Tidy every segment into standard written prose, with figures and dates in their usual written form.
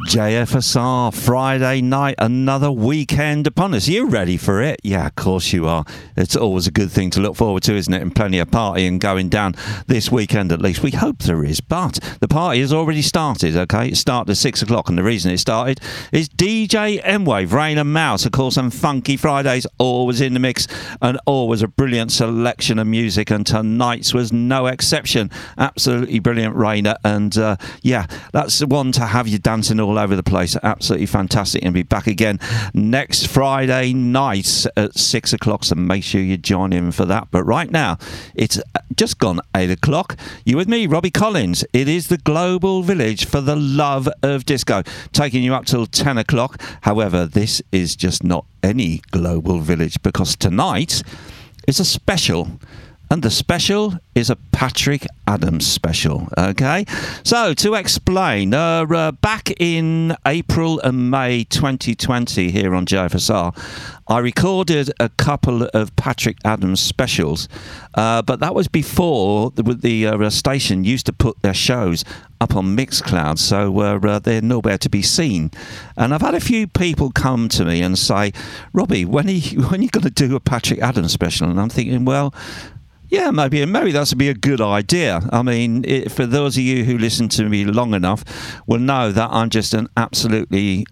JFSR, Friday night, another weekend upon us. Are you ready for it? Yeah, of course you are. It's always a good thing to look forward to, isn't it? And plenty of partying going down this weekend at least. We hope there is, but the party has already started, okay? It started at 6 o'clock, and the reason it started is DJ M-Wave, Rain and Mouse, of course, and Funky Fridays, always in the mix, and always a brilliant selection of music, and tonight's was no exception. Absolutely brilliant, Rainer, and yeah, that's the one to have you dancing all over the place. Absolutely fantastic, and be back again next Friday night at 6 o'clock, so make sure you join in for that. But right now, it's just gone 8 o'clock. You with me, Robbie Collins. It is the Global Village for the love of disco, taking you up till 10 o'clock. However, this is just not any Global Village, because tonight is a special. And the special is a Patrick Adams special, okay? So, to explain, back in April and May 2020 here on JFSR, I recorded a couple of Patrick Adams specials, but that was before the station used to put their shows up on Mixcloud, so they're nowhere to be seen. And I've had a few people come to me and say, Robbie, when are you going to do a Patrick Adams special? And I'm thinking, well, yeah, maybe that'd be a good idea. I mean, for those of you who listen to me long enough will know that I'm just an absolutely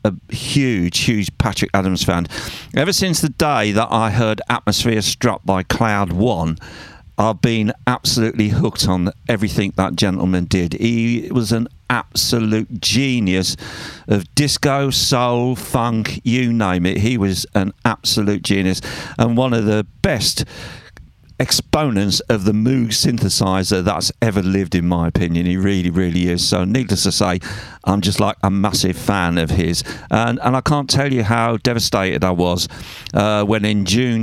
huge Patrick Adams fan. Ever since the day that I heard Atmosphere Struck by Cloud One, I've been absolutely hooked on everything that gentleman did. He was an absolute genius of disco, soul, funk, you name it. He was an absolute genius, and one of the best exponents of the Moog synthesizer that's ever lived, in my opinion. He really is. So needless to say, I'm just like a massive fan of his, and I can't tell you how devastated I was when in June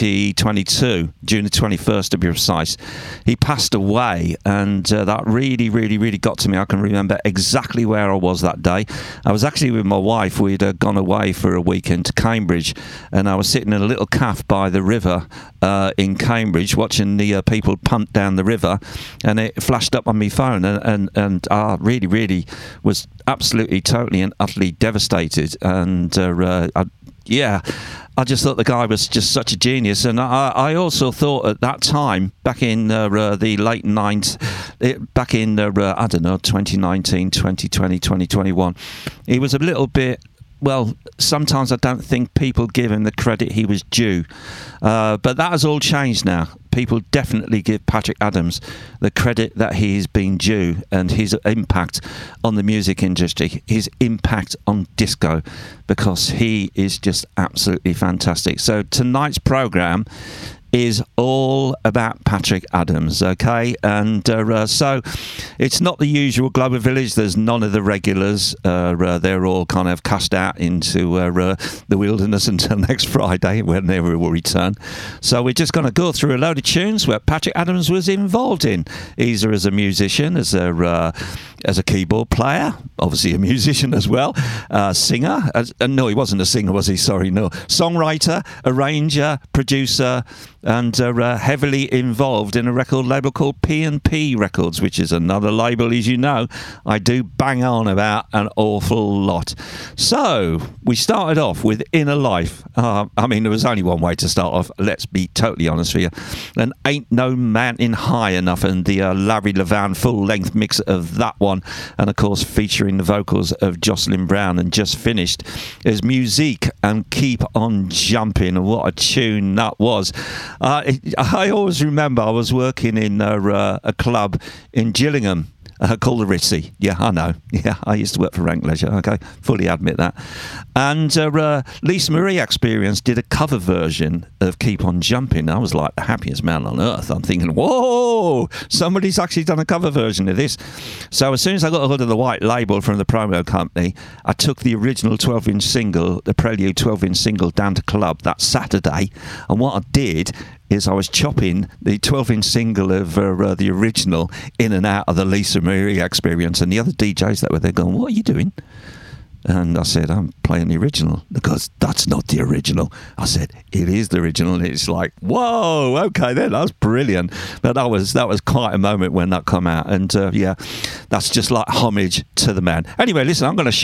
2022, June the 21st to be precise, he passed away, and that really got to me. I can remember exactly where I was that day. I was actually with my wife. We'd gone away for a weekend to Cambridge, and I was sitting in a little cafe by the river in Cambridge, watching the people punt down the river, and it flashed up on my phone, and I really was absolutely, totally and utterly devastated. And I just thought the guy was just such a genius. And I also thought at that time, back in the late 90s, back in, I don't know, 2019, 2020, 2021, he was a little bit, well, sometimes I don't think people give him the credit he was due. But that has all changed now. People definitely give Patrick Adams the credit that he's been due, and his impact on the music industry, his impact on disco, because he is just absolutely fantastic. So tonight's programme is all about Patrick Adams, okay? And so it's not the usual Global Village. There's none of the regulars. They're all kind of cast out into the wilderness until next Friday, when they will return. So we're just going to go through a load of tunes where Patrick Adams was involved in, either as a musician, as a keyboard player, obviously a musician as well, singer. No, he wasn't a singer, was he? Sorry, no. Songwriter, arranger, producer, and heavily involved in a record label called P&P Records, which is another label, as you know, I do bang on about an awful lot. So, we started off with Inner Life. I mean, there was only one way to start off, let's be totally honest with you. And Ain't No Mountain High Enough, and the Larry Levan full-length mix of that one, and of course featuring the vocals of Jocelyn Brown. And just finished is Musique and Keep On Jumping. What a tune that was. I always remember I was working in a club in Gillingham called the Ritzy. Yeah, I know. Yeah, I used to work for Rank Leisure. Okay, fully admit that. And Lisa Marie Experience did a cover version of Keep On Jumping. I was like the happiest man on earth. I'm thinking, whoa, somebody's actually done a cover version of this. So as soon as I got hold of the white label from the promo company, I took the original 12-inch single, the Prelude 12-inch single, down to club that Saturday. And what I did is I was chopping the 12-inch single of the original in and out of the Lisa Marie Experience, and the other DJs that were there going, what are you doing? And I said, I'm playing the original. Because that's not the original. I said, it is the original. And it's like, whoa, okay then, that's brilliant. But that was quite a moment when that came out. And yeah, that's just like homage to the man. Anyway, listen, I'm going to